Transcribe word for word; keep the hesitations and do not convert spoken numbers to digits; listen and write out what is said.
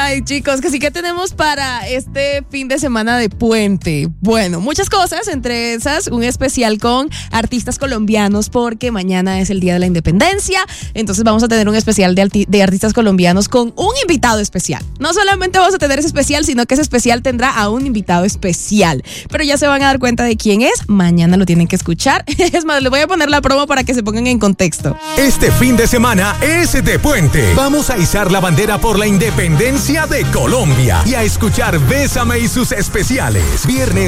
Ay, chicos, que sí que tenemos para este fin de semana de puente. Bueno, muchas cosas, entre esas un especial con artistas colombianos porque mañana es el Día de la Independencia. Entonces vamos a tener un especial de, arti- de artistas colombianos con un invitado especial. No solamente vamos a tener ese especial, sino que ese especial tendrá a un invitado especial. Pero ya se van a dar cuenta de quién es. Mañana lo tienen que escuchar. Es más, les voy a poner la promo para que se pongan en contexto. Este fin de semana es de puente. Vamos a izar la bandera por la independencia de Colombia y a escuchar Bésame y sus especiales. Viernes